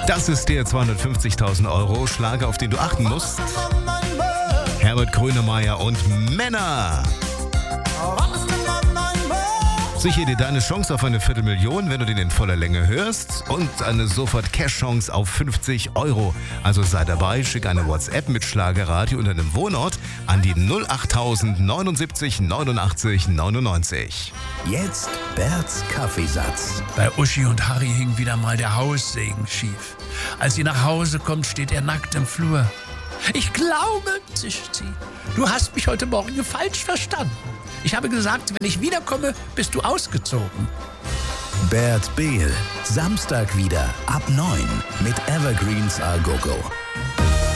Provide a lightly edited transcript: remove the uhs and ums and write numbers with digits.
Das ist der 250.000 Euro Schlager, auf den du achten musst. Herbert Grönemeyer und Männer. Sichere dir deine Chance auf eine Viertelmillion, wenn du den in voller Länge hörst, und eine Sofort-Cash-Chance auf 50 Euro. Also sei dabei, schick eine WhatsApp mit Schlagerradio und deinem Wohnort an die 08000 79 89 99. Jetzt Berts Kaffeesatz. Bei Uschi und Harry hing wieder mal der Haussegen schief. Als sie nach Hause kommt, steht er nackt im Flur. Ich glaube, zischt sie, du hast mich heute Morgen falsch verstanden. Ich habe gesagt, wenn ich wiederkomme, bist du ausgezogen. Bert Behl, Samstag wieder ab 9 mit Evergreens A Go Go.